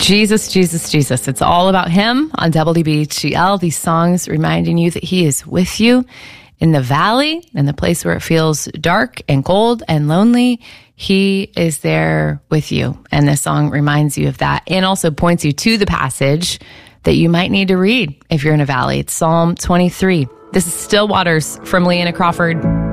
Jesus, Jesus, Jesus. It's all about him on WBHGL. These songs reminding you that he is with you in the valley, in the place where it feels dark and cold and lonely. He is there with you. And this song reminds you of that and also points you to the passage that you might need to read if you're in a valley. It's Psalm 23. This is Still Waters from Leanna Crawford.